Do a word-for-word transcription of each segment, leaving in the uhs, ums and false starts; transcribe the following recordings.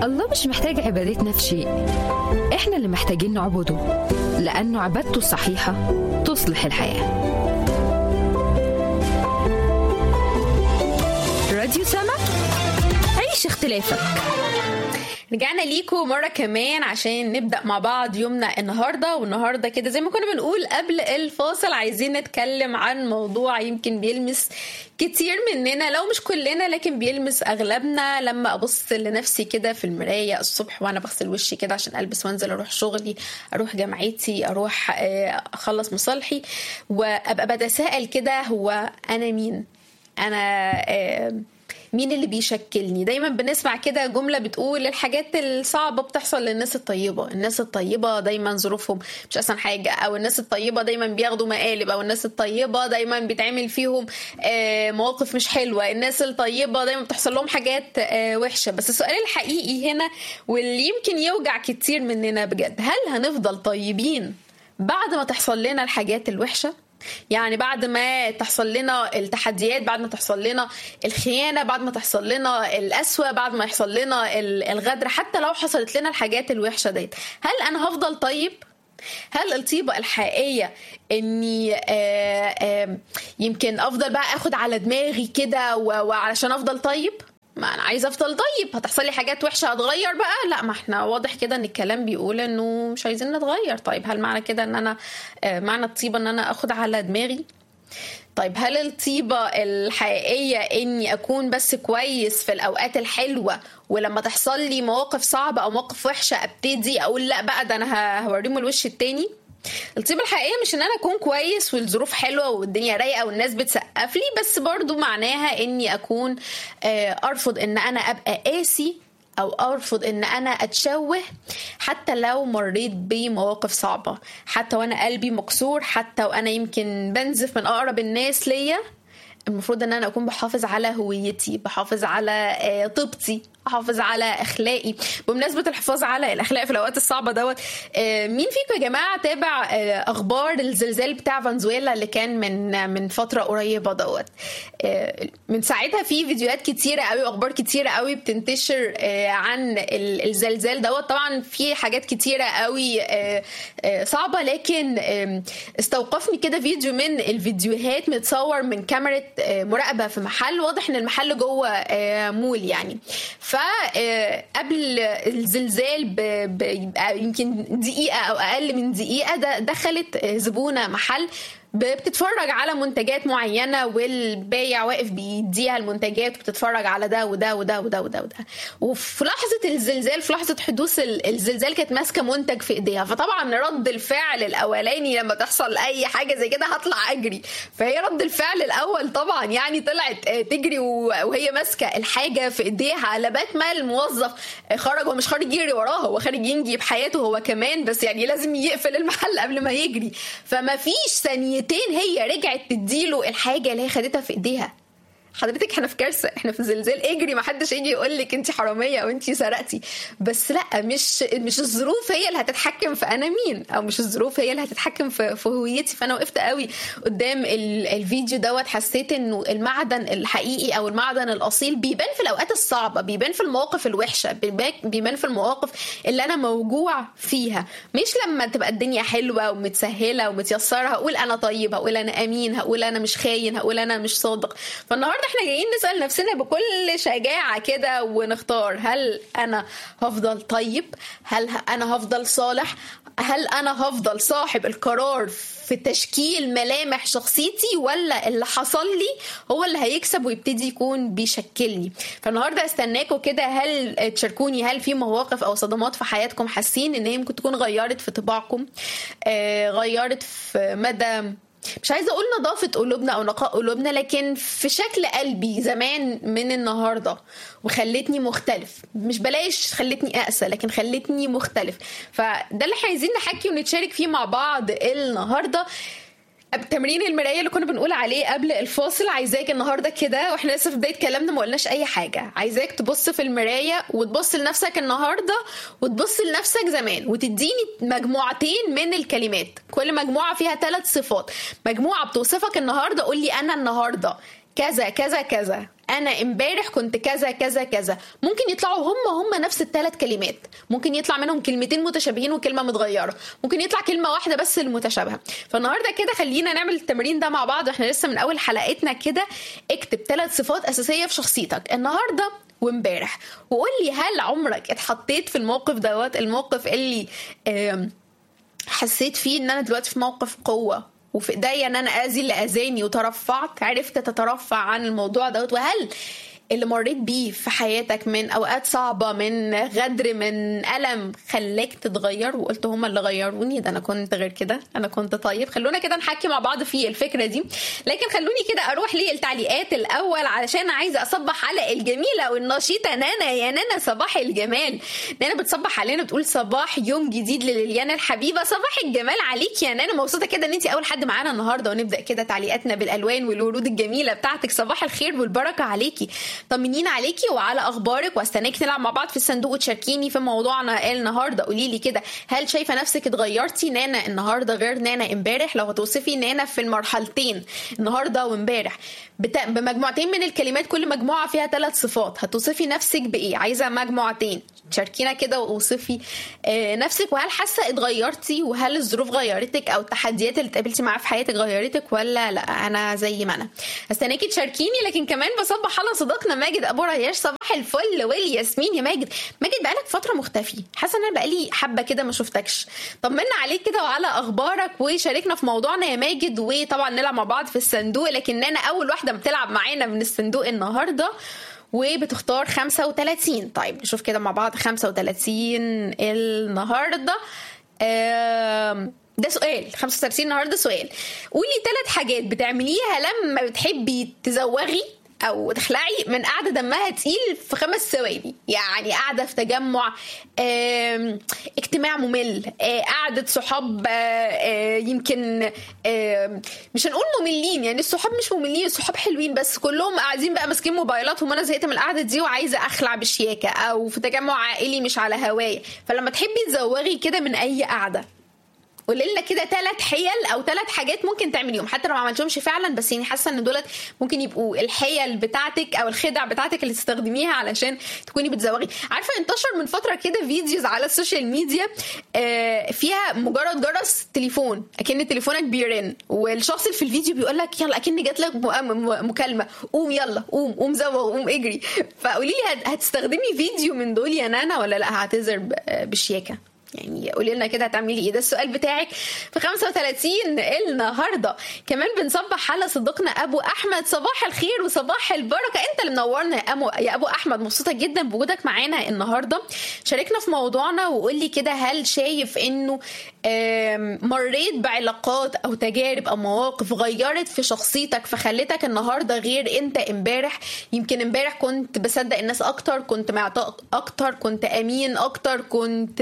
الله مش محتاج عبادتنا في شيء، احنا اللي محتاجين نعبده، لأنه عبادته الصحيحة تصلح الحياة. راديو سما، عيش اختلافك. رجعنا ليكم مرة كمان عشان نبدأ مع بعض يومنا النهاردة. والنهاردة كده زي ما كنا بنقول قبل الفاصل، عايزين نتكلم عن موضوع يمكن بيلمس كتير مننا، لو مش كلنا لكن بيلمس أغلبنا. لما أبص لنفسي كده في المراية الصبح وأنا بغسل وشي كده عشان ألبس وانزل أروح شغلي، أروح جامعتي، أروح أخلص مصالحي، وأبقى بتساءل كده، هو أنا مين؟ أنا مين اللي بيشكلني؟ دايما بنسمع كده جملة بتقول الحاجات الصعبة بتحصل للناس الطيبة، الناس الطيبة دايما ظروفهم مش أحسن حاجة، أو الناس الطيبة دايما بياخدوا مقالب، أو الناس الطيبة دايما بيتعمل فيهم مواقف مش حلوة، الناس الطيبة دايما بتحصل لهم حاجات وحشة. بس السؤال الحقيقي هنا واللي يمكن يوجع كتير مننا بجد، هل هنفضل طيبين بعد ما تحصل لنا الحاجات الوحشة؟ يعني بعد ما تحصل لنا التحديات، بعد ما تحصل لنا الخيانة، بعد ما تحصل لنا الأسوأ، بعد ما يحصل لنا الغدر، حتى لو حصلت لنا الحاجات الوحشة ديت، هل أنا هفضل طيب؟ هل الطيبة الحقيقية اني آآ آآ يمكن افضل بقى اخد على دماغي كده وعلشان افضل طيب؟ ما انا عايزه افضل طيب، هتحصل لي حاجات وحشه هتغير بقى؟ لا، ما احنا واضح كده ان الكلام بيقول انه مش عايزين نتغير. طيب هل معنى كده ان انا معنى الطيبه ان انا اخد على دماغي؟ طيب هل الطيبه الحقيقيه اني اكون بس كويس في الاوقات الحلوه، ولما تحصل لي مواقف صعبه او مواقف وحشه ابتدي اقول لا بقى ده انا هوريهم الوش التاني؟ الطيبة الحقيقية مش ان انا اكون كويس والظروف حلوة والدنيا رايقة والناس بتسقف لي، بس برضو معناها اني اكون ارفض ان انا ابقى قاسي، او ارفض ان انا اتشوه حتى لو مريت بمواقف صعبة، حتى وانا قلبي مكسور، حتى وانا يمكن بنزف من اقرب الناس ليا. المفروض ان انا اكون بحافظ على هويتي، بحافظ على طيبتي، احافظ على اخلاقي. بمناسبه الحفاظ على الاخلاق في الاوقات الصعبه دوت، مين فيكم يا جماعه تابع اخبار الزلزال بتاع فنزويلا اللي كان من من فتره قريبه دوت؟ من ساعتها في فيديوهات كتيره قوي واخبار كتيره قوي بتنتشر عن الزلزال دوت. طبعا في حاجات كتيره قوي صعبه، لكن استوقفني كده فيديو من الفيديوهات متصور من كاميرا مراقبه في محل، واضح ان المحل جوه مول يعني. فقبل الزلزال بيبقى يمكن دقيقة أو أقل من دقيقة دخلت زبونة محل بتتفرج على منتجات معينة، والبايع واقف بيديها المنتجات وبتتفرج على ده وده وده وده وده وده. وفي لحظة الزلزال، في لحظة حدوث الزلزال، كانت ماسكة منتج في ايديها. فطبعا رد الفعل الاولاني لما تحصل اي حاجة زي كده هطلع اجري، فهي رد الفعل الاول طبعا يعني طلعت تجري وهي ماسكة الحاجة في ايديها، لبات ما الموظف خرج. هو مش خارج يجري وراها، هو خارج ينجي بحياته هو كمان، بس يعني لازم يقفل المحل قبل ما يجري. فما فيش ثانية هي رجعت تديله الحاجه اللي هي خدتها في ايديها. حضرتك احنا في كارثه، احنا في زلزال، اجري، ما حدش يجي يقول لك انت حراميه او انت سرقتي. بس لا، مش مش الظروف هي اللي هتتحكم في انا مين، او مش الظروف هي اللي هتتحكم في, في هويتي. فانا وقفت قوي قدام الفيديو دوت، حسيت انه المعدن الحقيقي او المعدن الاصيل بيبان في الاوقات الصعبه، بيبان في المواقف الوحشه، بيبان في المواقف اللي انا موجوع فيها، مش لما تبقى الدنيا حلوه ومتسهله ومتيسره هقول انا طيب، هقول انا امين، هقول انا مش خاين، هقول انا مش صادق. فالنهارده احنا جايين نسأل نفسنا بكل شجاعة كده ونختار، هل انا هفضل طيب؟ هل انا هفضل صالح؟ هل انا هفضل صاحب القرار في تشكيل ملامح شخصيتي، ولا اللي حصل لي هو اللي هيكسب ويبتدي يكون بيشكلني؟ فالنهاردة استناكم كده، هل تشاركوني هل في مواقف او صدمات في حياتكم حاسين ان هي ممكن تكون غيرت في طباعكم، آه غيرت في مدى، مش عايزة أقول نظافة قلوبنا أو نقاء قلوبنا، لكن في شكل قلبي زمان من النهاردة وخلتني مختلف. مش بلاش خلتني أقسى، لكن خلتني مختلف. فده اللي عايزين نحكي ونتشارك فيه مع بعض النهاردة. تمرين المرايه اللي كنا بنقول عليه قبل الفاصل، عايزاك النهارده كده واحنا لسه في بدايه كلامنا ما قلناش اي حاجه، عايزاك تبص في المرايه وتبص لنفسك النهارده وتبص لنفسك زمان، وتديني مجموعتين من الكلمات، كل مجموعه فيها ثلاث صفات. مجموعه بتوصفك النهارده، قول لي انا النهارده كذا كذا كذا، انا امبارح كنت كذا كذا كذا. ممكن يطلعوا هم هم نفس الثلاث كلمات، ممكن يطلع منهم كلمتين متشابهين وكلمه متغيره، ممكن يطلع كلمه واحده بس المتشابهه. فالنهارده كده خلينا نعمل التمرين ده مع بعض، احنا لسه من اول حلقتنا كده. اكتب ثلاث صفات اساسيه في شخصيتك النهارده وامبارح، وقول لي هل عمرك اتحطيت في الموقف دوت، الموقف اللي حسيت فيه ان انا دلوقتي في موقف قوه وفي ايديا ان انا اذي اللي اذاني وترفعت، عرفت تترفع عن الموضوع دوت. وهل اللي مريت بيه في حياتك من اوقات صعبه، من غدر، من الم، خلاك تتغير وقلت هما اللي غيروني، ده انا كنت غير كده، انا كنت طيب. خلونا كده نحكي مع بعض في الفكره دي، لكن خلوني كده اروح للتعليقات الاول علشان عايزه اصبح على الجميله والنشيطه نانا. يا نانا صباح الجمال، نانا بتصبح علينا بتقول صباح يوم جديد لليليانا الحبيبه. صباح الجمال عليك يا نانا، مبسوطه كده ان انت اول حد معانا النهارده، ونبدا كده تعليقاتنا بالالوان والورود الجميله بتاعتك. صباح الخير والبركه عليكي، طمنين عليكي وعلى اخبارك، واستناك نلعب مع بعض في الصندوق وتشاركيني في موضوعنا النهارده. قولي لي كده، هل شايفه نفسك اتغيرتي؟ نانا النهارده غير نانا امبارح. لو هتوصفي نانا في المرحلتين النهارده وامبارح بتا... بمجموعتين من الكلمات، كل مجموعه فيها ثلاث صفات، هتوصفي نفسك بايه؟ عايزه مجموعتين، شاركينا كده ووصفي آه نفسك. وهل حاسه اتغيرتي؟ وهل الظروف غيرتك او التحديات اللي اتقابلتي معاها في حياتك غيرتك ولا لا؟ انا زي ما انا استناكي تشاركيني. لكن كمان بصبح على صديقنا ماجد ابو رياش. صباح الفل والياسمين يا ماجد. ماجد بقالك فتره مختفي، حاسه ان انا بقالي حبه كده ما شفتكش. طمنا عليك كده وعلى اخبارك، وشاركنا في موضوعنا يا ماجد، وطبعا نلعب مع بعض في الصندوق. لكن انا اول واحده بتلعب معانا من الصندوق النهارده وبتختار خمسة وثلاثين. طيب نشوف كده مع بعض خمسة وثلاثين النهارده. ده سؤال خمسة وثلاثين النهارده سؤال. قولي ثلاث حاجات بتعمليها لما بتحبي تزوغي او تخلعي من قاعده دمها تقيل في خمس ثواني. يعني قاعده في تجمع، اجتماع ممل، قاعده صحاب يمكن مش هنقول مملين، يعني الصحاب مش مملين، الصحاب حلوين، بس كلهم قاعدين بقى ماسكين موبايلاتهم وانا زهقت من القعده دي وعايزه اخلع بشياكه، او في تجمع عائلي مش على هوايه. فلما تحبي تزوغي كده من اي قاعده، قولي لنا كده ثلاث حيل او ثلاث حاجات ممكن تعمليهم، حتى لو ما عملتهمش فعلا، بس يعني حاسه ان دولت ممكن يبقوا الحيل بتاعتك او الخدع بتاعتك اللي تستخدميها علشان تكوني بتزوغي. عارفه انتشر من فتره كده فيديوز على السوشيال ميديا فيها مجرد جرس تليفون، اكن تليفونك بيرن، والشخص اللي في الفيديو بيقول لك يلا اكن جات لك مكالمه، قوم يلا قوم قوم زوغ قوم اجري. فقولي لي هتستخدمي فيديو من دول يا نانا ولا لا هتعتذر بالشياكه؟ يعني قولي لنا كده هتعملي ايه. ده السؤال بتاعك في خمسة وثلاثين النهارده. كمان بنصبح على صديقنا ابو احمد. صباح الخير وصباح البركه، انت اللي منورنا يا ابو احمد، مبسوطه جدا بوجودك معانا النهارده. شاركنا في موضوعنا وقول لي كده، هل شايف انه مريت بعلاقات او تجارب او مواقف غيرت في شخصيتك فخلتك النهارده غير انت امبارح؟ يمكن امبارح كنت بصدق الناس اكتر، كنت معطاء اكتر، كنت امين اكتر، كنت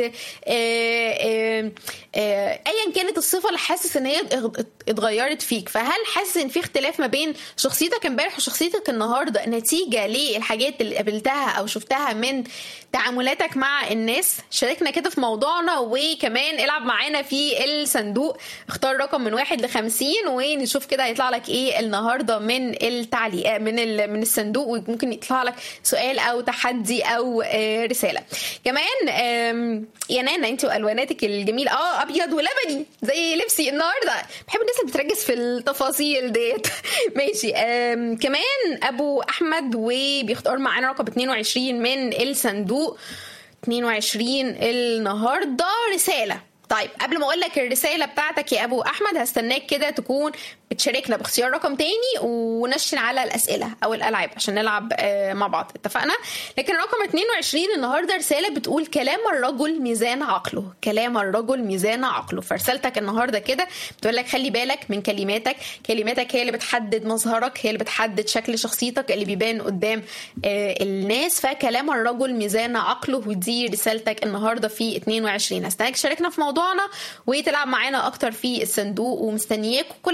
ايا كانت الصفه اللي حاسس ان هي اتغيرت فيك. فهل حاسس ان في اختلاف ما بين شخصيتك امبارح وشخصيتك النهارده نتيجه للحاجات اللي قابلتها او شفتها من تعاملاتك مع الناس؟ شاركنا كده في موضوعنا، وكمان العب معانا في الصندوق، اختار رقم من واحد لخمسين ونشوف كده هيطلع لك ايه النهارده من التعليق من من الصندوق، وممكن يطلع لك سؤال او تحدي او رساله. كمان يا نانا انت والواناتك الجميله، اه ابيض ولبني زي لبسي النهارده، بحب الناس اللي بتركز في التفاصيل ديت. ماشي. كمان ابو احمد وبيختار معانا رقم اتنين وعشرين من الصندوق. اتنين وعشرين النهارده رساله. طيب قبل ما اقول لك الرساله بتاعتك يا ابو احمد، هستناك كده تكون بتشاركنا باختيار رقم تاني ونشن على الاسئله او الالعاب عشان نلعب مع بعض، اتفقنا؟ لكن رقم اتنين وعشرين النهارده رساله بتقول كلام الرجل ميزان عقله، كلام الرجل ميزان عقله. فرسالتك النهارده كده بتقول لك خلي بالك من كلماتك، كلماتك هي اللي بتحدد مظهرك، هي اللي بتحدد شكل شخصيتك اللي بيبان قدام الناس. فكلام الرجل ميزان عقله، ودي رسالتك النهارده في اتنين وعشرين. هستناك تشاركنا في موضوعنا وتلعب معانا اكتر في الصندوق، ومستنياك كل حد بيسمع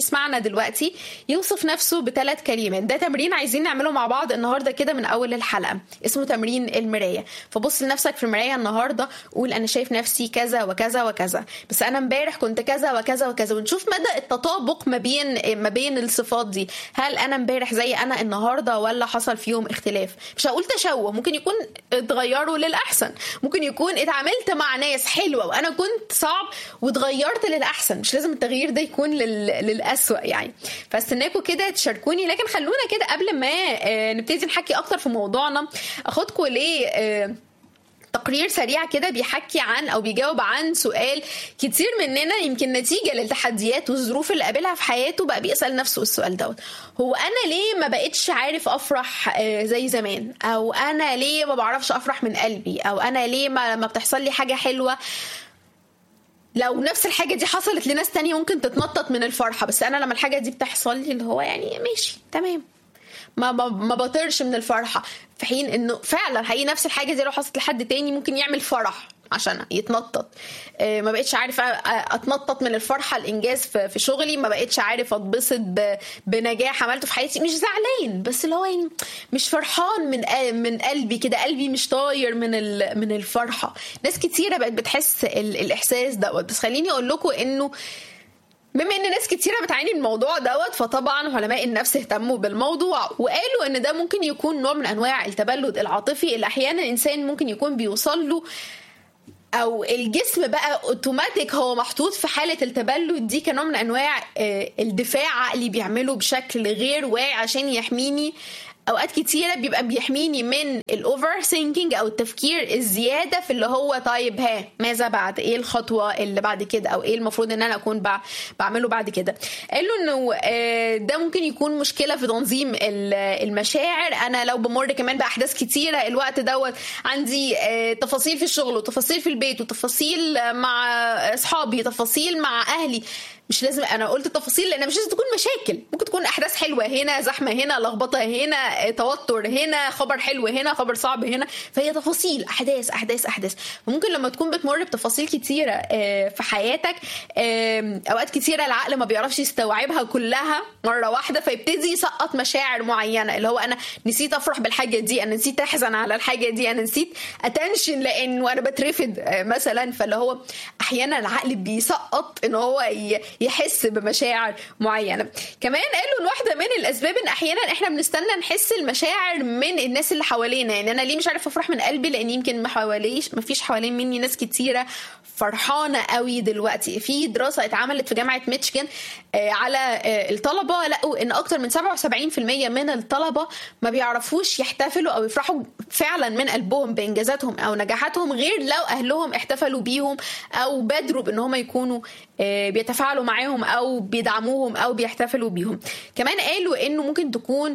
بيسمعنا دلوقتي يوصف نفسه بثلاث كلمات. ده تمرين عايزين نعمله مع بعض النهارده كده من اول الحلقه، اسمه تمرين المرايه. فبص لنفسك في المرايه النهارده، قول انا شايف نفسي كذا وكذا وكذا، بس انا امبارح كنت كذا وكذا وكذا، ونشوف مدى التطابق ما بين ما بين الصفات دي. هل انا امبارح زي انا النهارده ولا حصل فيهم اختلاف؟ مش هقول تشوه، ممكن يكون اتغيروا للاحسن، ممكن يكون اتعاملت مع ناس حلوه وانا كنت صعب واتغيرت للاحسن. مش لازم التغيير ده يكون لل... للأسوأ يعني. فاستناكم كده تشاركوني. لكن خلونا كده قبل ما نبتدي نحكي اكتر في موضوعنا اخدكم ليه تقرير سريع كده بيحكي عن او بيجاوب عن سؤال كتير مننا يمكن نتيجة للتحديات والظروف اللي قابلها في حياته بقى بيسأل نفسه السؤال دوت: هو انا ليه ما بقتش عارف افرح زي زمان؟ او انا ليه ما بعرفش افرح من قلبي؟ او انا ليه ما, ما بتحصل لي حاجة حلوة لو نفس الحاجة دي حصلت لناس تانية ممكن تتنطط من الفرحة، بس أنا لما الحاجة دي بتحصل لي اللي هو يعني ماشي تمام، ما ما, ما بطرش من الفرحة، في حين إنه فعلا حقيقي نفس الحاجة دي لو حصلت لحد تاني ممكن يعمل فرح عشان يتنطط. ما بقتش عارف اتنطط من الفرحه الانجاز في شغلي، ما بقتش عارف اتبسط بنجاح عملته في حياتي. مش زعلان بس اللي هو يعني مش فرحان من من قلبي كده، قلبي مش طاير من من الفرحه. ناس كتيره بقت بتحس الاحساس دوت. بس خليني اقول لكم انه بما ان ناس كتيره بتعاني من الموضوع دوت، فطبعا علماء النفس اهتموا بالموضوع وقالوا ان ده ممكن يكون نوع من انواع التبلد العاطفي اللي احيانا الانسان ممكن يكون بيوصل له، او الجسم بقى اوتوماتيك هو محطوط في حالة التبلد دي كنوع من انواع الدفاع عقلي بيعمله بشكل غير واعي عشان يحميني. اوقات كتيرة بيبقى بيحميني من الاوفر ثينكينج او التفكير الزيادة في اللي هو طيب ها ماذا بعد، ايه الخطوة اللي بعد كده، او ايه المفروض ان انا اكون بعمله بعد كده. قالوا انه ده ممكن يكون مشكلة في تنظيم المشاعر. انا لو بمر كمان باحداث كتيرة الوقت دوت، عندي تفاصيل في الشغل وتفاصيل في البيت وتفاصيل مع اصحابي تفاصيل مع اهلي. مش لازم انا قلت التفاصيل لان مش لازم تكون مشاكل، ممكن تكون احداث حلوه هنا، زحمه هنا، لخبطه هنا، توتر هنا، خبر حلو هنا، خبر صعب هنا. فهي تفاصيل، احداث احداث احداث. فممكن لما تكون بتمر بتفاصيل كتيره في حياتك اوقات كتيره العقل ما بيعرفش يستوعبها كلها مره واحده، فيبتدي يسقط مشاعر معينه اللي هو انا نسيت افرح بالحاجه دي، انا نسيت احزن على الحاجه دي، انا نسيت اتنشن لانه انا بترفض مثلا. فاللي هو احيانا العقل بيسقط ان هو يحس بمشاعر معينه. كمان قالوا الواحده من الاسباب ان احيانا احنا بنستنى نحس المشاعر من الناس اللي حوالينا. يعني انا ليه مش عارف افرح من قلبي؟ لان يمكن ما حواليش ما فيش حوالين مني ناس كتيره فرحانه قوي دلوقتي. في دراسه اتعملت في جامعه ميشيغان على الطلبه، لقوا ان اكتر من سبعة وسبعين بالمية من الطلبه ما بيعرفوش يحتفلوا او يفرحوا فعلا من قلبهم بانجازاتهم او نجاحاتهم غير لو اهلهم احتفلوا بيهم او بادروا بان هم يكونوا بيتفاعلوا معاهم او بيدعموهم او بيحتفلوا بيهم. كمان قالوا انه ممكن تكون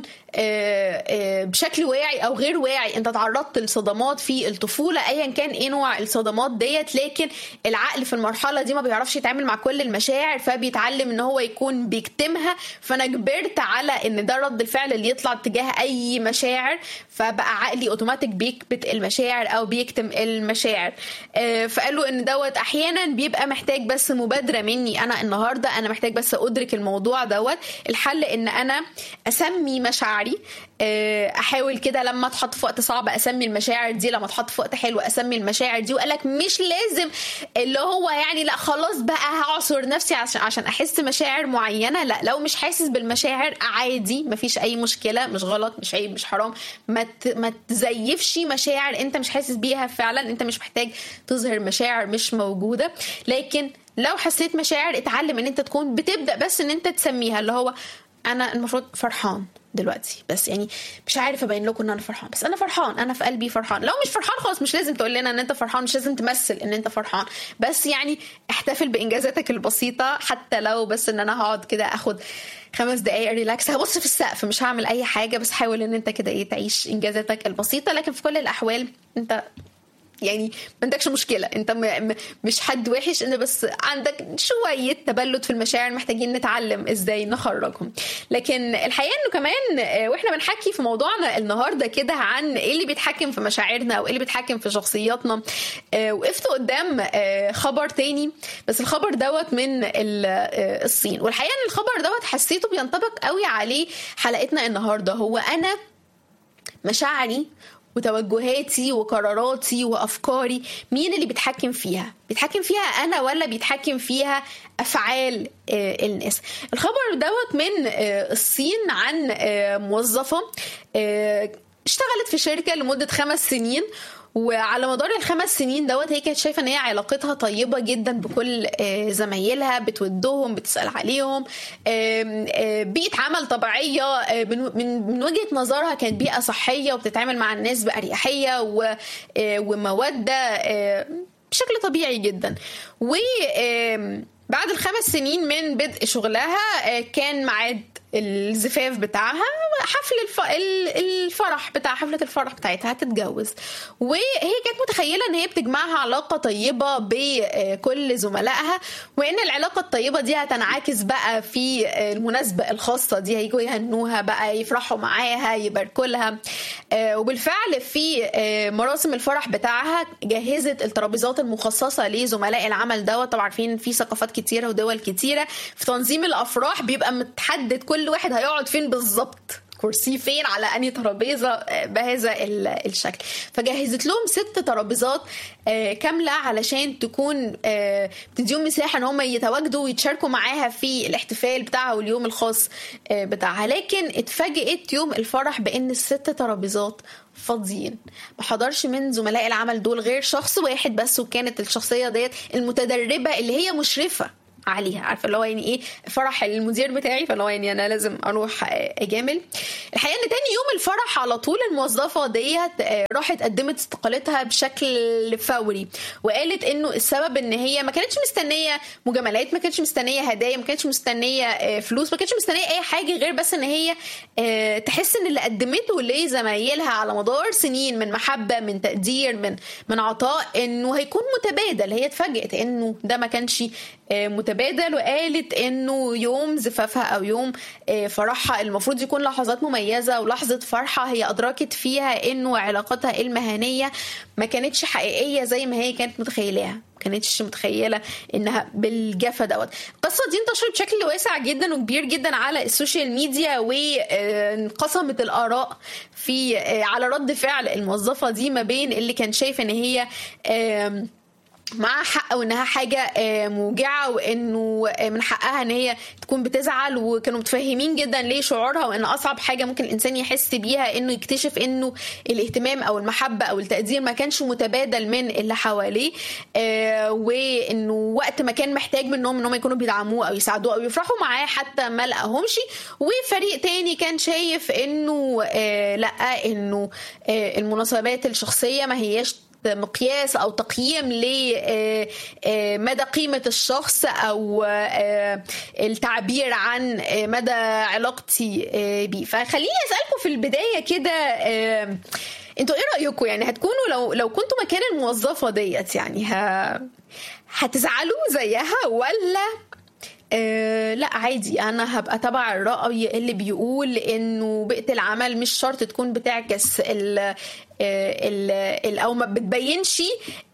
بشكل واعي او غير واعي انت تعرضت لصدمات في الطفوله، ايا كان ايه نوع الصدمات ديت، لكن العقل في المرحله دي ما بيعرفش يتعامل مع كل المشاعر، فبيتعلم ان هو يكون بيكتمها. فانا جبرت على ان ده رد الفعل اللي يطلع تجاه اي مشاعر، فبقى عقلي اوتوماتيك بيكبت المشاعر او بيكتم المشاعر. فقالوا ان دوت احيانا بيبقى محتاج بس مبادره مني انا النهارده، انا محتاج بس ادرك الموضوع دوت. الحل ان انا اسمي مشاعري، احاول كده لما اتحط في وقت صعب اسمي المشاعر دي، لما اتحط في وقت حلو اسمي المشاعر دي. وقالك مش لازم اللي هو يعني لا خلاص بقى هعصر نفسي عشان عشان احس مشاعر معينه. لا، لو مش حاسس بالمشاعر عادي، مفيش اي مشكله، مش غلط، مش عيب، مش حرام. ما ما تزيفش مشاعر انت مش حاسس بيها فعلا. انت مش محتاج تظهر مشاعر مش موجوده. لكن لو حسيت مشاعر اتعلم ان انت تكون بتبدا بس ان انت تسميها، اللي هو انا المفروض فرحان دلوقتي، بس يعني مش عارف ابين لكم ان انا فرحان، بس انا فرحان، انا في قلبي فرحان. لو مش فرحان خلاص مش لازم تقول لنا ان انت فرحان، مش لازم تمثل ان انت فرحان، بس يعني احتفل بانجازاتك البسيطه. حتى لو بس ان انا هقعد كده اخد خمس دقايق ريلاكس، هبص في السقف، مش هعمل اي حاجه، بس حاول ان انت كده ايه تعيش انجازاتك البسيطه. لكن في كل الاحوال انت يعني ما عندكش مشكله، انت م... م... مش حد وحش، انت بس عندك شويه تبلد في المشاعر محتاجين نتعلم ازاي نخرجهم. لكن الحقيقه انه كمان واحنا بنحكي في موضوعنا النهارده كده عن ايه اللي بيتحكم في مشاعرنا او ايه اللي بيتحكم في شخصياتنا، وقفت قدام خبر تاني، بس الخبر دوت من الصين. والحقيقه ان الخبر دوت حسيته بينطبق قوي عليه حلقتنا النهارده. هو انا مشاعري وتوجهاتي وقراراتي وأفكاري مين اللي بيتحكم فيها؟ بيتحكم فيها أنا ولا بيتحكم فيها أفعال الناس؟ الخبر دوت من الصين عن موظفة اشتغلت في شركة لمدة خمس سنين، وعلى مدار الخمس سنين دوت هي كانت شايفه ان هي علاقتها طيبه جدا بكل زمايلها، بتودهم، بتسال عليهم، بيئه عمل طبيعيه من وجهه نظرها كانت بيئه صحيه وبتتعامل مع الناس باريحيه وموده بشكل طبيعي جدا. و بعد الخمس سنين من بدء شغلها كان معاد الزفاف بتاعها، حفل الف... الفرح بتاع حفلة الفرح بتاعتها، هتتجوز. وهي كانت متخيلة ان هي بتجمعها علاقة طيبة بكل زملائها، وان العلاقة الطيبة دي هتنعكس بقى في المناسبة الخاصة دي، هيجوا يهنوها بقى، يفرحوا معاها، يباركوا لها. وبالفعل في مراسم الفرح بتاعها جهزت الترابيزات المخصصة لزملاء العمل دوت. طبعا عارفين في ثقافات كتيرة ودول كتيرة في تنظيم الافراح بيبقى متحدد كل واحد هيقعد فين بالظبط، كرسي فين على أنهي ترابيزة بهذا الشكل. فجهزت لهم ست ترابيزات كاملة علشان تكون بتديهم مساحة ان هم يتواجدوا ويتشاركوا معاها في الاحتفال بتاعها واليوم الخاص بتاعها. لكن اتفاجئت يوم الفرح بان الست ترابيزات فاضيين، ما حضرش من زملاء العمل دول غير شخص واحد بس، وكانت الشخصية ديت المتدربة اللي هي مشرفة عليها. عارفه اللي هو يعني ايه فرح المدير بتاعي، فاللي هو يعني انا لازم اروح اجامل. الحقيقه ان تاني يوم الفرح على طول الموظفه ديت راحت قدمت استقالتها بشكل فوري، وقالت انه السبب ان هي ما كانتش مستنيه مجاملات، ما كانتش مستنيه هدايا، ما كانتش مستنيه فلوس، ما كانتش مستنيه اي حاجه غير بس ان هي تحس ان اللي قدمته لزمايلها على مدار سنين من محبه، من تقدير، من من عطاء، انه هيكون متبادل. هي اتفاجئت انه ده ما كانش متبادل، وقالت انه يوم زفافها او يوم فرحها المفروض يكون لحظات مميزة ولحظة فرحة، هي ادركت فيها انه علاقتها المهنية ما كانتش حقيقية زي ما هي كانت متخيلها، ما كانتش متخيلة انها بالجفة دوت. القصة دي انتشرت بشكل واسع جدا وكبير جدا على السوشيال ميديا، وانقسمت الآراء في على رد فعل الموظفة دي ما بين اللي كان شايف ان هي مع حق وانها حاجه موجعه وانه من حقها ان هي تكون بتزعل، وكانوا متفهمين جدا ليه شعورها، وان اصعب حاجه ممكن الانسان يحس بيها انه يكتشف انه الاهتمام او المحبه او التقدير ما كانش متبادل من اللي حواليه، وانه وقت ما كان محتاج منهم انهم يكونوا بيدعموه او يساعدوه او يفرحوا معاه حتى ما لقاهمش. وفريق تاني كان شايف انه لا، انه المناسبات الشخصيه ما هياش مقياس أو تقييم لمدى قيمة الشخص أو التعبير عن مدى علاقتي بيه. فخليني أسألكم في البداية كده، انتوا ايه رأيكم؟ يعني هتكونوا لو لو كنتوا مكان الموظفة ديت، يعني هتزعلوا زيها ولا أه لا عادي انا هبقى تبع الرأي اللي بيقول انه بيئة العمل مش شرط تكون بتعكس ال ال ال او ما بتبينش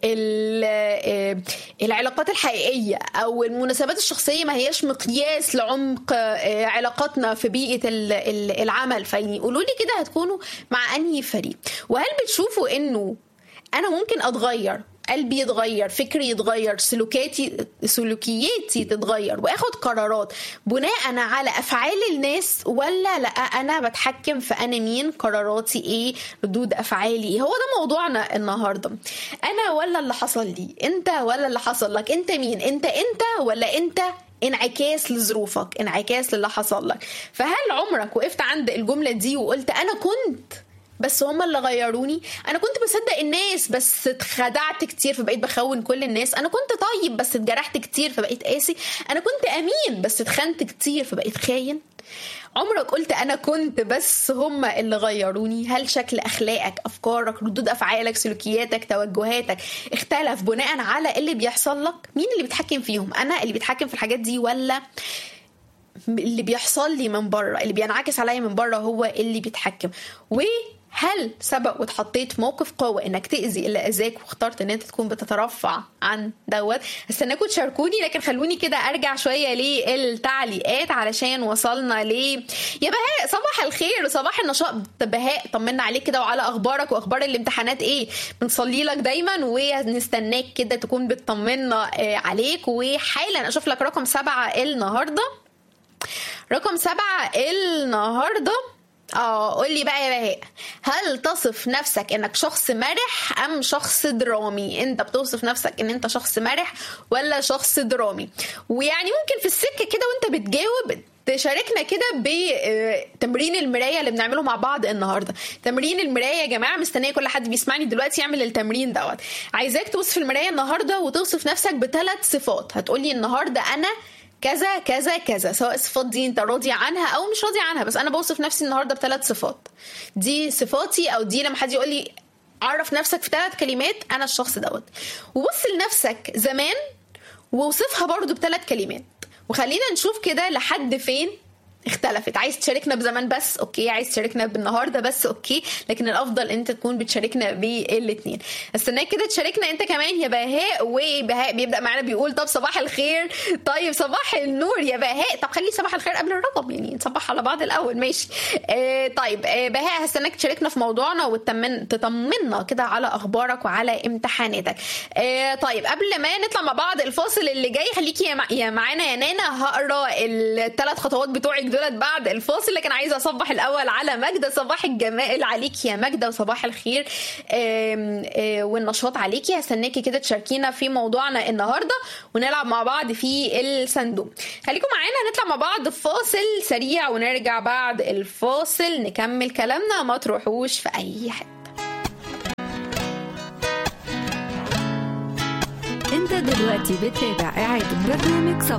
العلاقات الحقيقية او المناسبات الشخصية، ما هياش مقياس لعمق علاقاتنا في بيئة العمل. فيقولوا لي كده هتكونوا مع انهي فريق؟ وهل بتشوفوا انه انا ممكن اتغير، قلبي يتغير، فكري يتغير، سلوكياتي سلوكياتي تتغير، واخد قرارات بناء على افعال الناس، ولا لا انا بتحكم في انا مين، قراراتي ايه، ردود افعالي ايه؟ هو ده موضوعنا النهارده. انا ولا اللي حصل لي؟ انت ولا اللي حصل لك؟ انت مين؟ انت انت ولا انت انعكاس لظروفك، انعكاس للي حصل لك؟ فهل عمرك وقفت عند الجملة دي وقلت انا كنت بس هم اللي غيروني. انا كنت بصدق الناس بس اتخدعت كتير فبقيت بخون كل الناس. انا كنت طيب بس اتجرحت كتير فبقيت قاسي. انا كنت امين بس اتخنت كتير فبقيت خاين. عمرك قلت انا كنت بس هم اللي غيروني؟ هل شكل اخلاقك، افكارك، ردود افعالك، سلوكياتك، توجهاتك اختلف بناء على اللي بيحصل لك؟ مين اللي بيتحكم فيهم؟ انا اللي بيتحكم في الحاجات دي ولا اللي بيحصل لي من بره، اللي بينعكس عليا من بره هو اللي بيتحكم؟ وهل سبق واتحطيت في موقف قوة انك تأذي اللي اذاك واخترت ان انت تكون بتترفع عن دوت؟ استناكم تشاركوني، لكن خلوني كده ارجع شوية للتعليقات علشان وصلنا ل يا بهاء صباح الخير وصباح النشاط. بهاء طمنا عليك كده وعلى اخبارك واخبار الامتحانات ايه. بنصلي لك دايما ونستناك كده تكون بتطمنا عليك. وحالا اشوف لك رقم سبعة النهارده. رقم سبعة النهاردة اه قولي بقى يا بهاء، هل تصف نفسك انك شخص مرح ام شخص درامي؟ انت بتوصف نفسك ان انت شخص مرح ولا شخص درامي؟ ويعني ممكن في السكة كده وانت بتجاوب تشاركنا كده بتمرين المراية اللي بنعمله مع بعض النهاردة. تمرين المراية يا جماعة، مستنية كل حد بيسمعني دلوقتي يعمل التمرين دوت. عايزاك توصف المراية النهاردة وتوصف نفسك بثلاث صفات. هتقولي النهاردة انا كذا كذا كذا، سواء الصفات دي انت راضي عنها او مش راضي عنها، بس انا بوصف نفسي النهارده بثلاث صفات. دي صفاتي، او دي لما حد يقول لي عرف نفسك في ثلاث كلمات انا الشخص دوت. وبص لنفسك زمان ووصفها برضو بثلاث كلمات، وخلينا نشوف كده لحد فين اختلفت. عايز تشاركنا بزمان بس اوكي، عايز تشاركنا بالنهارده بس اوكي، لكن الافضل انت تكون بتشاركنا بالاثنين. استناك كده تشاركنا انت كمان يا بهاء. وبهاء بيبدا معانا بيقول طب صباح الخير. طيب صباح النور يا بهاء. طب خلي صباح الخير قبل الرقم، يعني نصبح على بعض الاول ماشي. آه طيب آه بهاء هستناك تشاركنا في موضوعنا وتطمن تطمنا كده على اخبارك وعلى امتحاناتك. آه طيب قبل ما نطلع مع بعض الفاصل اللي جاي، خليكي يا, مع... يا معانا يا نانا، هقرا الثلاث خطوات بتوعك دولت بعد الفاصل. لكن عايزه اصبح الاول على ماجده. صباح الجمال عليك يا ماجده وصباح الخير آم آم والنشاط عليكي. هستناكي كده تشاركينا في موضوعنا النهارده ونلعب مع بعض في الصندوق. خليكم معانا نطلع مع بعض فاصل سريع ونرجع بعد الفاصل نكمل كلامنا. ما تروحوش في اي حته. انت دلوقتي بتتابع إعادة برنامج